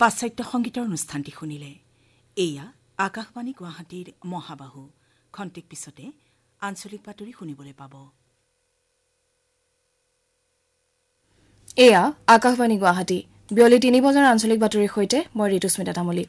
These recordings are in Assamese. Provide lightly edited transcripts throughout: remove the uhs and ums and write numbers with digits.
পাশ্চাত্য সংগীতৰ অনুষ্ঠানটি শুনিলে। এয়া আকাশবাণী গুৱাহাটীৰ মহাবাহু। খন্তেক পিছতে আঞ্চলিক বাতৰি শুনিবলৈ পাব। এয়া আকাশবাণী গুৱাহাটী। বিয়লি ৩ বজাৰ আঞ্চলিক বাতৰিৰ সৈতে মই ঋতুস্মিতা তামুলী।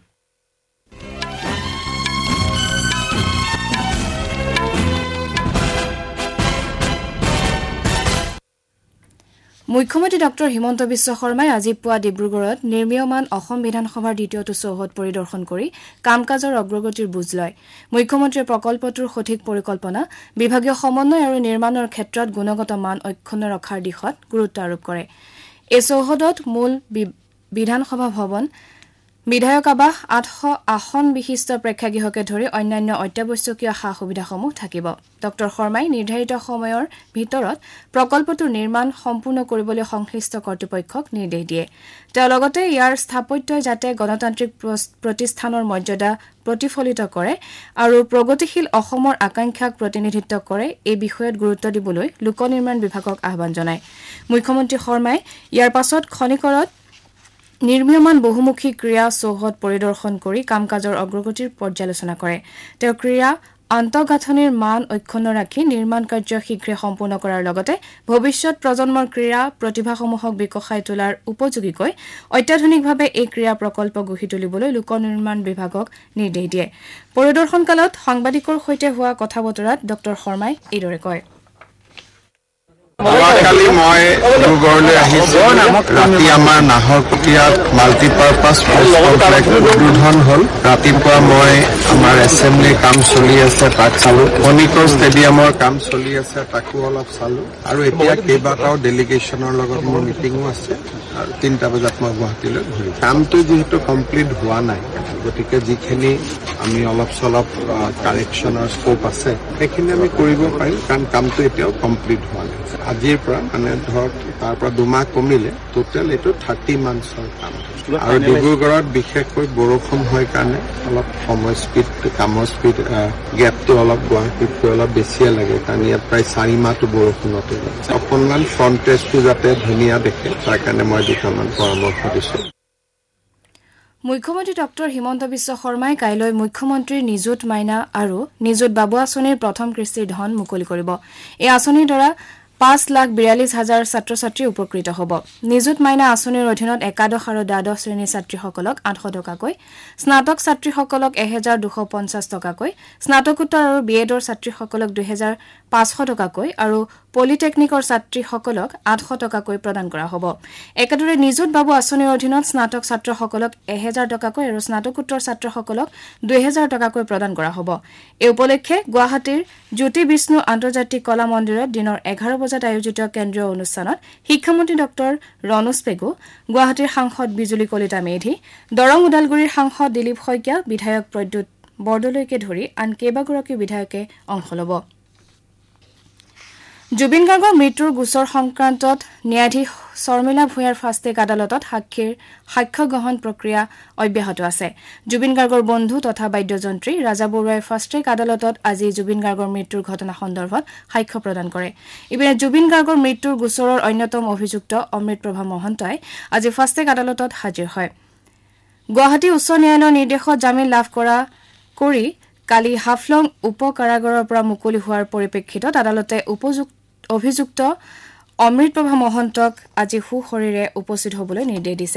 মুখ্যমন্ত্ৰী ডক্টৰ হিমন্ত বিশ্ব শৰ্মাই আজি পুৱা ডিব্ৰুগড়ত নিৰ্মীয়মান অসম বিধানসভাৰ দ্বিতীয়টো চৌহদ পৰিদৰ্শন কৰি কাম কাজৰ অগ্ৰগতিৰ বুজ লয়। মুখ্যমন্ত্ৰীয়ে প্ৰকল্পটোৰ সঠিক পৰিকল্পনা, বিভাগীয় সমন্বয় আৰু নিৰ্মাণৰ ক্ষেত্ৰত গুণগত মান অক্ষুণ্ণ ৰখাৰ দিশত গুৰুত্ব আৰোপ কৰে। এই চৌহদত মূল বিধানসভা ভৱন, বিধায়ক আৱাস, ৮০০ আসন বিশিষ্ট প্ৰেক্ষাগৃহকে ধৰি অন্যান্য অত্যাৱশ্যকীয় সা সুবিধাসমূহ থাকিব। ডক্টৰ শৰ্মাই নিৰ্ধাৰিত সময়ৰ ভিতৰত প্ৰকল্পটোৰ নিৰ্মাণ সম্পূৰ্ণ কৰিবলৈ সংশ্লিষ্ট কৰ্তৃপক্ষক নিৰ্দেশ দিয়ে। তেওঁ লগতে ইয়াৰ স্থাপত্যই যাতে গণতান্ত্ৰিক প্ৰতিষ্ঠানৰ মৰ্যাদা প্ৰতিফলিত কৰে আৰু প্ৰগতিশীল অসমৰ আকাংক্ষাক প্ৰতিনিধিত্ব কৰে, এই বিষয়ত গুৰুত্ব দিবলৈ লোক নিৰ্মাণ বিভাগক আহ্বান জনায়। মুখ্যমন্ত্ৰী শৰ্মাই ইয়াৰ পাছত খনিকৰত নিৰ্মীয়মান বহুমুখী ক্ৰীড়া চৌহদ পৰিদৰ্শন কৰি কাম কাজৰ অগ্ৰগতিৰ পৰ্যালোচনা কৰে। তেওঁ ক্ৰীড়া আন্তঃগাঁথনিৰ মান অক্ষুণ্ণ ৰাখি নিৰ্মাণ কাৰ্য শীঘ্ৰে সম্পূৰ্ণ কৰাৰ লগতে ভৱিষ্যত প্ৰজন্মৰ ক্ৰীড়া প্ৰতিভাসমূহক বিকশাই তোলাৰ উপযোগীকৈ অত্যাধুনিকভাৱে এই ক্ৰীড়া প্ৰকল্প গঢ়ি তুলিবলৈ লোক নিৰ্মাণ বিভাগক নিৰ্দেশ দিয়ে। পৰিদৰ্শনকালত সাংবাদিকৰ সৈতে হোৱা কথা বতৰাত ডক্টৰ শৰ্মাই এইদৰে কয়। কালি মই ডিব্ৰুগড়লৈ আহিছোঁ। ৰাতি আমাৰ নাহৰকটীয়াত মাল্টিপাৰ্পাছ কমপ্লেক্স উদ্বোধন হ'ল। ৰাতিপুৱা মই আমাৰ এছেম্বলিৰ কাম চলি আছে তাক চালোঁ। খনিকৰ ষ্টেডিয়ামৰ কাম চলি আছে তাকো অলপ চালোঁ। আৰু এতিয়া কেইবাটাও ডেলিগেশ্যনৰ লগত মোৰ মিটিঙো আছে আৰু ৩টা বজাত মই গুৱাহাটীলৈ ঘূৰিম। কামটো যিহেতু কমপ্লিট হোৱা নাই, গতিকে যিখিনি আমি অলপ চলপ কাৰেকশ্যনৰ স্কোপ আছে সেইখিনি আমি কৰিব পাৰিম, কাৰণ কামটো এতিয়াও কমপ্লিট হোৱা নাই। আজিৰ পৰা মানে ধৰক তাৰ পৰা 2 মাহ কমিলে টোটেল এইটো 30 মান্থছৰ কাম। আৰু ডিব্ৰুগড়ত বিশেষকৈ বৰষুণ হয় কাৰণে অলপ কামৰ স্পীড গেপটো অলপ গুৱাহাটীতকৈ অলপ বেছিয়ে লাগে, কাৰণ ইয়াত প্ৰায় 4 মাহটো বৰষুণতে যায়। অকণমান ফ্ৰণ্টেজটো যাতে ধুনীয়া দেখে তাৰ কাৰণে মই দুটামান পৰামৰ্শ দিছোঁ। মুখ্যমন্ত্ৰী ডক্টৰ হিমন্ত বিশ্ব শৰ্মাই কাইলৈ মুখ্যমন্ত্ৰীৰ নিযুত মাইনা আৰু নিযুত বাবু আঁচনিৰ প্ৰথম কিস্তিৰ ধন মুকলি কৰিব। এই আঁচনিৰ দ্বাৰা 5,42,000 ছাত্ৰ ছাত্ৰী উপকৃত হ'ব। নিযুত মাইনা আঁচনিৰ অধীনত একাদশ আৰু দ্বাদশ শ্ৰেণীৰ ছাত্ৰীসকলক 800 টকাকৈ, স্নাতক ছাত্ৰীসকলক 1,250 টকাকৈ, স্নাতকোত্তৰ আৰু বিএডৰ ছাত্ৰীসকলক 2,500 টকাকৈ আৰু পলিটেকনিকৰ ছাত্ৰীসকলক 800 টকাকৈ প্ৰদান কৰা হ'ব। একেদৰে নিযুত বাবু আঁচনিৰ অধীনত স্নাতক ছাত্ৰসকলক 1,000 টকাকৈ আৰু স্নাতকোত্তৰ ছাত্ৰসকলক 2,000 টকাকৈ প্ৰদান কৰা হ'ব। এই উপলক্ষে গুৱাহাটীৰ জ্যোতি বিষ্ণু আন্তৰ্জাতিক কলা মন্দিৰত দিনৰ 11 বজাত আয়োজিত কেন্দ্ৰীয় অনুষ্ঠানত শিক্ষামন্ত্ৰী ডক্টৰ ৰণোজ পেগু, গুৱাহাটীৰ সাংসদ বিজুলী কলিতা মেধি, দৰং ওদালগুৰিৰ সাংসদ দিলীপ শইকীয়া, বিধায়ক প্ৰদ্যুৎ বৰদলৈকে ধৰি আন কেইবাগৰাকী বিধায়কে অংশ ল'ব। জুবিন গাৰ্গৰ মৃত্যুৰ গোচৰ সংক্ৰান্তত ন্যায়াধীশ শৰ্মিলা ভূঞাৰ ফাষ্টেগ আদালতত সাক্ষ্য গ্ৰহণ প্ৰক্ৰিয়া অব্যাহত আছে। জুবিন গাৰ্গৰ বন্ধু তথা বাদ্যযন্ত্ৰী ৰাজা বৰুৱাই ফাষ্টেগ আদালতত আজি জুবিন গাৰ্গৰ মৃত্যুৰ ঘটনা সন্দৰ্ভত সাক্ষ্য প্ৰদান কৰে। ইপিনে জুবিন গাৰ্গৰ মৃত্যুৰ গোচৰৰ অন্যতম অভিযুক্ত অমৃতপ্ৰভা মহন্তই আজি ফাষ্টেগ আদালতত হাজিৰ হয়। গুৱাহাটী উচ্চ ন্যায়ালয়ৰ নিৰ্দেশত জামিন লাভ কৰি কালি হাফলং উপ কাৰাগাৰৰ পৰা মুকলি হোৱাৰ পৰিপ্ৰেক্ষিতত আদালতে অভিযুক্ত অমৃতপ্ৰভা মহন্তক আজি সুশৰীৰে উপস্থিত হ'বলৈ নিৰ্দেশ দিছে।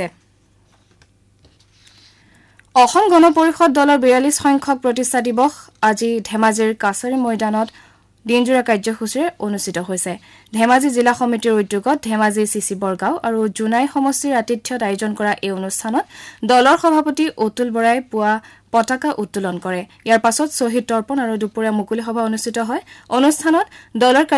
অসম গণ পৰিষদ দলৰ 42 সংখ্যক প্ৰতিষ্ঠা দিৱস আজি ধেমাজিৰ কাছাৰী ময়দানত দিনজোৰা কাৰ্যসূচীৰে অনুষ্ঠিত হৈছে। ধেমাজি জিলা সমিতিৰ উদ্যোগত ধেমাজি চিচি বৰগাঁও আৰু জোনাই সমষ্টিৰ আতিথ্যত আয়োজন কৰা এই অনুষ্ঠানত দলৰ সভাপতি অতুল বৰাই পুৱা পতাকা উত্তোলন কৰে। ইয়াৰ পাছত শ্বহীদ তৰ্পণ আৰু দুপৰীয়া মুকলি সভা অনুষ্ঠিত হয়। অনুষ্ঠানত দলৰ